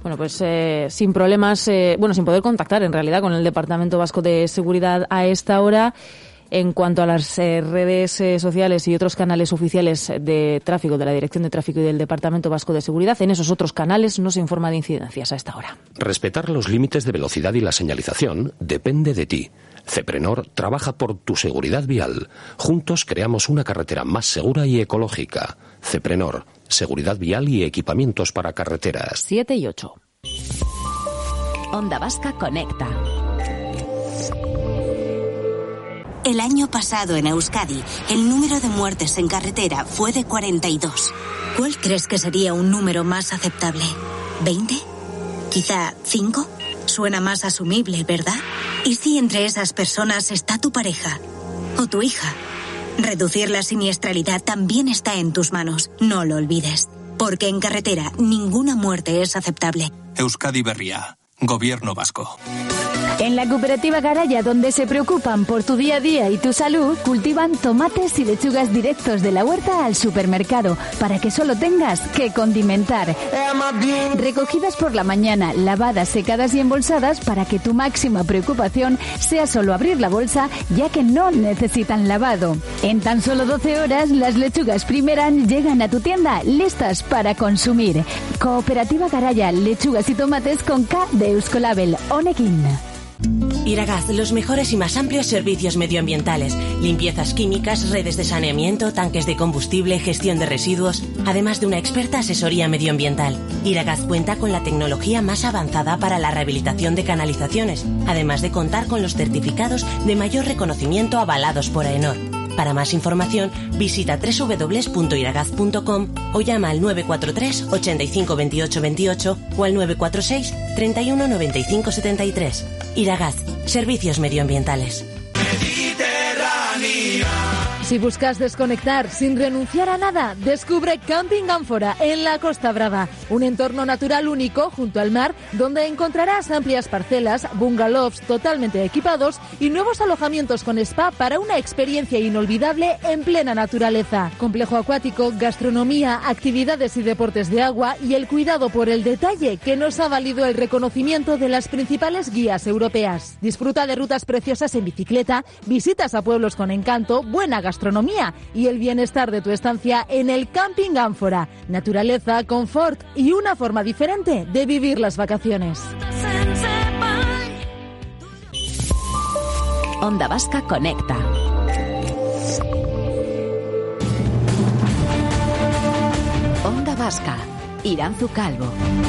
Bueno, pues sin problemas, sin poder contactar en realidad con el Departamento Vasco de Seguridad a esta hora. En cuanto a las redes sociales y otros canales oficiales de tráfico, de la Dirección de Tráfico y del Departamento Vasco de Seguridad, en esos otros canales no se informa de incidencias a esta hora. Respetar los límites de velocidad y la señalización depende de ti. Ceprenor trabaja por tu seguridad vial. Juntos creamos una carretera más segura y ecológica. Ceprenor, seguridad vial y equipamientos para carreteras. 7 y 8. Onda Vasca conecta. El año pasado en Euskadi, el número de muertes en carretera fue de 42. ¿Cuál crees que sería un número más aceptable? ¿20? ¿Quizá 5? Suena más asumible, ¿verdad? ¿Y si entre esas personas está tu pareja o tu hija? Reducir la siniestralidad también está en tus manos. No lo olvides. Porque en carretera ninguna muerte es aceptable. Euskadi Berria, Gobierno Vasco. En la cooperativa Garaya, donde se preocupan por tu día a día y tu salud, cultivan tomates y lechugas directos de la huerta al supermercado, para que solo tengas que condimentar. Recogidas por la mañana, lavadas, secadas y embolsadas, para que tu máxima preocupación sea solo abrir la bolsa, ya que no necesitan lavado. En tan solo 12 horas, las lechugas Primeran llegan a tu tienda listas para consumir. Cooperativa Garaya, lechugas y tomates con K de Euskolabel, Honekin. Iragaz, los mejores y más amplios servicios medioambientales, limpiezas químicas, redes de saneamiento, tanques de combustible, gestión de residuos, además de una experta asesoría medioambiental. Iragaz cuenta con la tecnología más avanzada para la rehabilitación de canalizaciones, además de contar con los certificados de mayor reconocimiento avalados por AENOR. Para más información, visita www.iragaz.com o llama al 943 85 28 28 o al 946 31 95 73. Iragaz, servicios medioambientales. Si buscas desconectar sin renunciar a nada, descubre Camping Ánfora en la Costa Brava, un entorno natural único junto al mar, donde encontrarás amplias parcelas, bungalows totalmente equipados y nuevos alojamientos con spa para una experiencia inolvidable en plena naturaleza. Complejo acuático, gastronomía, actividades y deportes de agua y el cuidado por el detalle que nos ha valido el reconocimiento de las principales guías europeas. Disfruta de rutas preciosas en bicicleta, visitas a pueblos con encanto, buena gastronomía y el bienestar de tu estancia en el Camping Ánfora. Naturaleza, confort y una forma diferente de vivir las vacaciones. Onda Vasca conecta. Onda Vasca, Iranzu Calvo.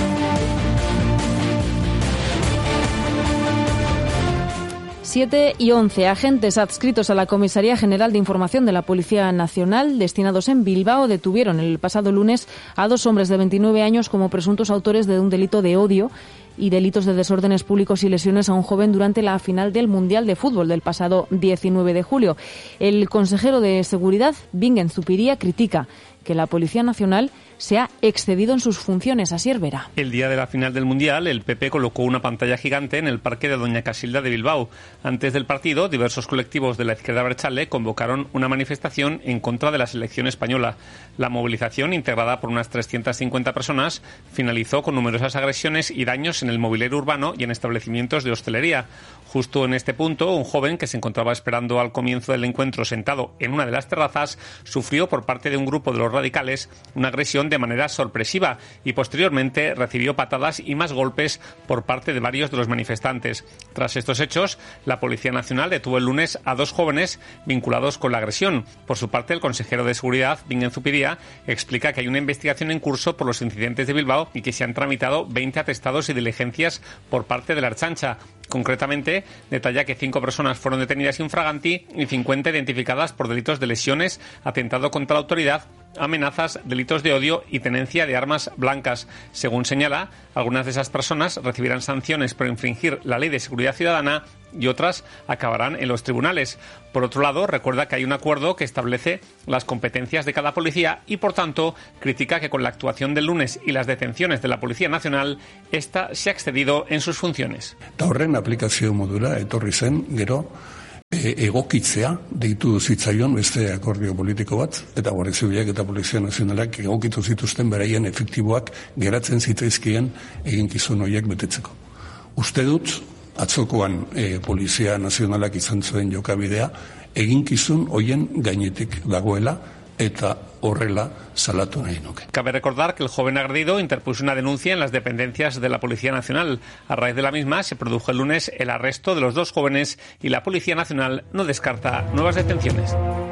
Siete y 11 agentes adscritos a la Comisaría General de Información de la Policía Nacional, destinados en Bilbao, detuvieron el pasado lunes a 2 hombres de 29 años como presuntos autores de un delito de odio y delitos de desórdenes públicos y lesiones a un joven durante la final del Mundial de Fútbol del pasado 19 de julio. El consejero de Seguridad, Bingen Zupiria, critica que la Policía Nacional se ha excedido en sus funciones. Asier Vera. El día de la final del Mundial, el PP colocó una pantalla gigante en el parque de Doña Casilda de Bilbao. Antes del partido, diversos colectivos de la izquierda abertzale convocaron una manifestación en contra de la selección española. La movilización, integrada por unas 350 personas, finalizó con numerosas agresiones y daños en el mobiliario urbano y en establecimientos de hostelería. Justo en este punto, un joven que se encontraba esperando al comienzo del encuentro sentado en una de las terrazas sufrió por parte de un grupo de los radicales una agresión de manera sorpresiva y posteriormente recibió patadas y más golpes por parte de varios de los manifestantes. Tras estos hechos, la Policía Nacional detuvo el lunes a 2 jóvenes vinculados con la agresión. Por su parte, el consejero de Seguridad, Bingen Zupiria, explica que hay una investigación en curso por los incidentes de Bilbao y que se han tramitado 20 atestados y diligencias por parte de la Ertzaintza. Concretamente, detalla que 5 personas fueron detenidas infraganti y 50 identificadas por delitos de lesiones, atentado contra la autoridad, amenazas, delitos de odio y tenencia de armas blancas. Según señala, algunas de esas personas recibirán sanciones por infringir la Ley de Seguridad Ciudadana y otras acabarán en los tribunales. Por otro lado, recuerda que hay un acuerdo que establece las competencias de cada policía y, por tanto, critica que con la actuación del lunes y las detenciones de la Policía Nacional, esta se ha excedido en sus funciones. Horren aplikazio modura etorri zen, gero, egokitzea deitu zitzaion beste akordio politiko bat, eta Guardia Zibilak eta Polizia Nazionalak egokitu zituzten beraien efektiboak geratzen zitzaizkien eginkizun horiek betetzeko. Uste dut, atzokoan Polizia Nazionalak izan zuen jokabidea, eginkizun horien gainetik dagoela, eta horrela salatu nahi nuke. Cabe recordar que el joven agredido interpuso una denuncia en las dependencias de la Policía Nacional. A raíz de la misma se produjo el lunes el arresto de los dos jóvenes y la Policía Nacional no descarta nuevas detenciones.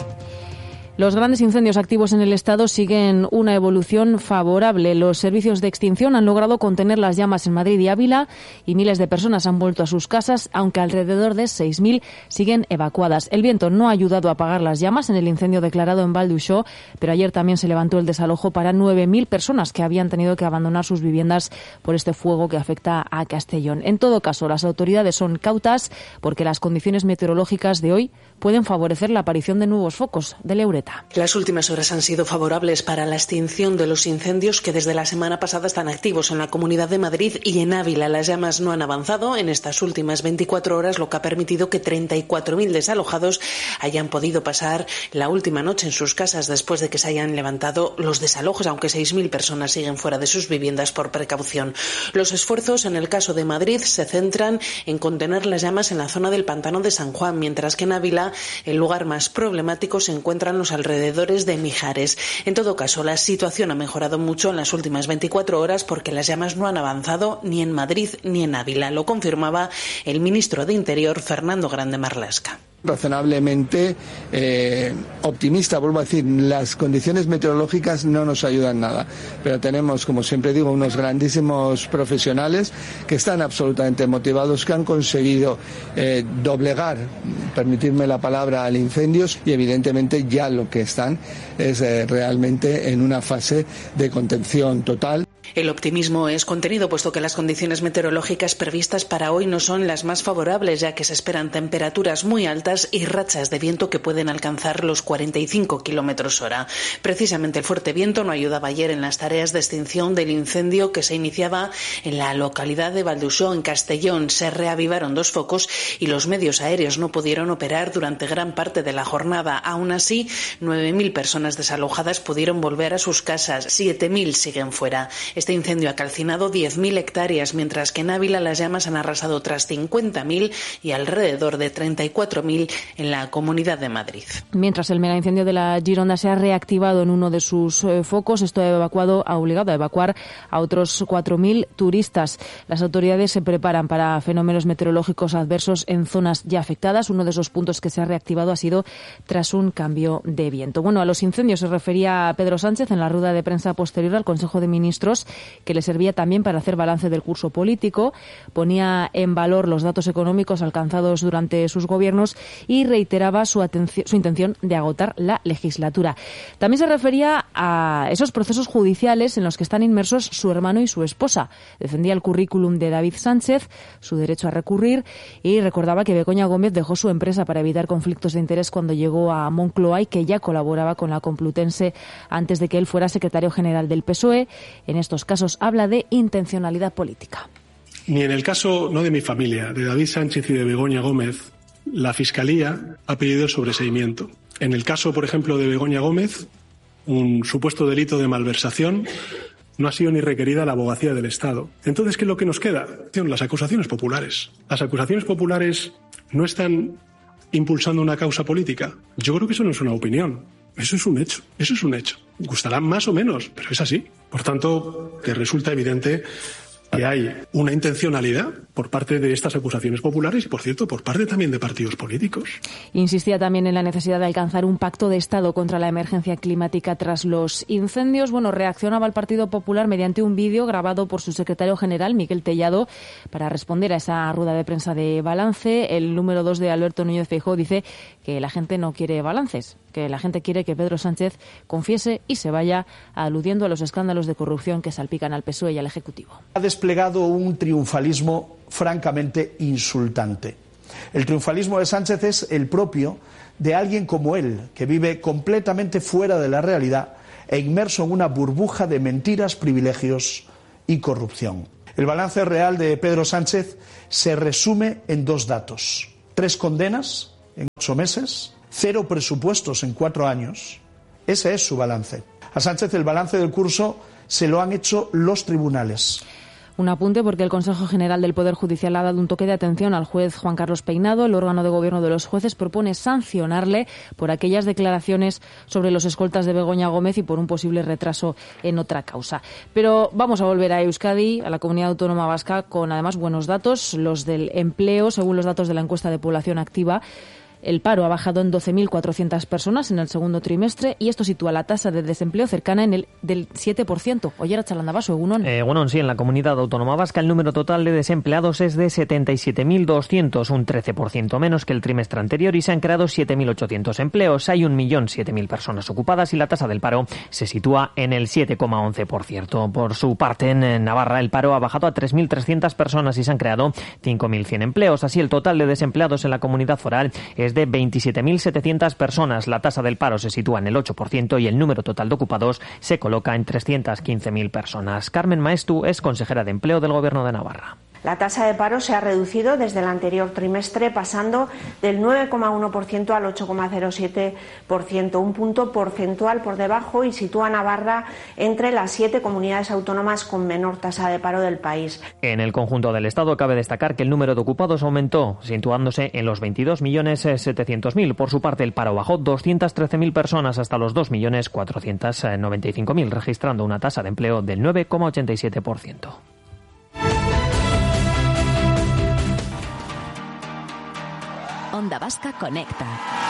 Los grandes incendios activos en el Estado siguen una evolución favorable. Los servicios de extinción han logrado contener las llamas en Madrid y Ávila y miles de personas han vuelto a sus casas, aunque alrededor de 6.000 siguen evacuadas. El viento no ha ayudado a apagar las llamas en el incendio declarado en Val d'Uixó, pero ayer también se levantó el desalojo para 9.000 personas que habían tenido que abandonar sus viviendas por este fuego que afecta a Castellón. En todo caso, las autoridades son cautas porque las condiciones meteorológicas de hoy pueden favorecer la aparición de nuevos focos de Leureta. Las últimas horas han sido favorables para la extinción de los incendios que desde la semana pasada están activos en la Comunidad de Madrid y en Ávila. Las llamas no han avanzado en estas últimas 24 horas, lo que ha permitido que 34.000 desalojados hayan podido pasar la última noche en sus casas después de que se hayan levantado los desalojos, aunque 6.000 personas siguen fuera de sus viviendas por precaución. Los esfuerzos en el caso de Madrid se centran en contener las llamas en la zona del pantano de San Juan, mientras que en Ávila el lugar más problemático se encuentran los alrededores de Mijares. En todo caso, la situación ha mejorado mucho en las últimas 24 horas porque las llamas no han avanzado ni en Madrid ni en Ávila. Lo confirmaba el ministro de Interior, Fernando Grande Marlaska. Razonablemente optimista, vuelvo a decir, las condiciones meteorológicas no nos ayudan nada, pero tenemos, como siempre digo, unos grandísimos profesionales que están absolutamente motivados, que han conseguido doblegar, permitirme la palabra, al incendios, y evidentemente ya lo que están es realmente en una fase de contención total. El optimismo es contenido, puesto que las condiciones meteorológicas previstas para hoy no son las más favorables, ya que se esperan temperaturas muy altas y rachas de viento que pueden alcanzar los 45 km/h. Precisamente el fuerte viento no ayudaba ayer en las tareas de extinción del incendio que se iniciaba en la localidad de Val d'Uixó, en Castellón. Se reavivaron dos focos y los medios aéreos no pudieron operar durante gran parte de la jornada. Aún así, 9.000 personas desalojadas pudieron volver a sus casas, 7.000 siguen fuera. Este incendio ha calcinado 10.000 hectáreas, mientras que en Ávila las llamas han arrasado tras 50.000 y alrededor de 34.000 en la Comunidad de Madrid. Mientras el megaincendio de la Gironda se ha reactivado en uno de sus focos, esto ha obligado a evacuar a otros 4.000 turistas. Las autoridades se preparan para fenómenos meteorológicos adversos en zonas ya afectadas. Uno de esos puntos que se ha reactivado ha sido tras un cambio de viento. Bueno, a los incendios se refería Pedro Sánchez en la rueda de prensa posterior al Consejo de Ministros, que le servía también para hacer balance del curso político. Ponía en valor los datos económicos alcanzados durante sus gobiernos y reiteraba su intención de agotar la legislatura. También se refería a esos procesos judiciales en los que están inmersos su hermano y su esposa. Defendía el currículum de David Sánchez, su derecho a recurrir, y recordaba que Begoña Gómez dejó su empresa para evitar conflictos de interés cuando llegó a Moncloa y que ya colaboraba con la Complutense antes de que él fuera secretario general del PSOE. En estos casos habla de intencionalidad política. Ni en el caso, no de mi familia, de David Sánchez y de Begoña Gómez, la Fiscalía ha pedido sobreseimiento. En el caso, por ejemplo, de Begoña Gómez, un supuesto delito de malversación, no ha sido ni requerida la abogacía del Estado. Entonces, ¿qué es lo que nos queda? Las acusaciones populares. Las acusaciones populares no están impulsando una causa política. Yo creo que eso no es una opinión. Eso es un hecho. Eso es un hecho. Gustará más o menos, pero es así. Por tanto, que resulta evidente que hay una intencionalidad por parte de estas acusaciones populares y, por cierto, por parte también de partidos políticos. Insistía también en la necesidad de alcanzar un pacto de Estado contra la emergencia climática tras los incendios. Bueno, reaccionaba el Partido Popular mediante un vídeo grabado por su secretario general, Miquel Tellado, para responder a esa rueda de prensa de balance. El número 2 de Alberto Núñez Feijóo dice que la gente no quiere balances, que la gente quiere que Pedro Sánchez confiese y se vaya, aludiendo a los escándalos de corrupción que salpican al PSOE y al Ejecutivo. Ha desplegado un triunfalismo francamente insultante. El triunfalismo de Sánchez es el propio de alguien como él, que vive completamente fuera de la realidad e inmerso en una burbuja de mentiras, privilegios y corrupción. El balance real de Pedro Sánchez se resume en dos datos: 3 condenas en 8 meses, 0 presupuestos en 4 años. Ese es su balance. A Sánchez el balance del curso se lo han hecho los tribunales. Un apunte porque el Consejo General del Poder Judicial ha dado un toque de atención al juez Juan Carlos Peinado. El órgano de gobierno de los jueces propone sancionarle por aquellas declaraciones sobre los escoltas de Begoña Gómez y por un posible retraso en otra causa. Pero vamos a volver a Euskadi, a la comunidad autónoma vasca, con además buenos datos, los del empleo. Según los datos de la encuesta de población activa, el paro ha bajado en 12.400 personas en el segundo trimestre y esto sitúa la tasa de desempleo cercana del 7%. Oye, Chalandabaso, Egunon. Egunon, sí, en la comunidad autónoma vasca el número total de desempleados es de 77.200, un 13% menos que el trimestre anterior, y se han creado 7.800 empleos. Hay 1.007.000 personas ocupadas y la tasa del paro se sitúa en el 7,11%. Por su parte, en Navarra el paro ha bajado a 3.300 personas y se han creado 5.100 empleos. Así, el total de desempleados en la comunidad foral es de 27.700 personas. La tasa del paro se sitúa en el 8% y el número total de ocupados se coloca en 315.000 personas. Carmen Maestu es consejera de Empleo del Gobierno de Navarra. La tasa de paro se ha reducido desde el anterior trimestre, pasando del 9,1% al 8,07%, un punto porcentual por debajo, y sitúa a Navarra entre las 7 comunidades autónomas con menor tasa de paro del país. En el conjunto del Estado cabe destacar que el número de ocupados aumentó, situándose en los 22.700.000. Por su parte, el paro bajó 213.000 personas hasta los 2.495.000, registrando una tasa de empleo del 9,87%. Onda Vasca Conecta.